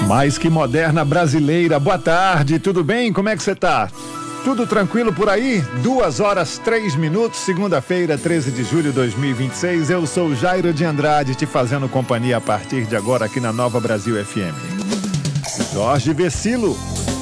Mais que moderna brasileira. Boa tarde, tudo bem? Como é que você tá? Tudo tranquilo por aí? 2h03, segunda-feira, 13 de julho de 2026. Eu sou Jairo de Andrade, te fazendo companhia a partir de agora aqui na Nova Brasil FM. Jorge Vecilo,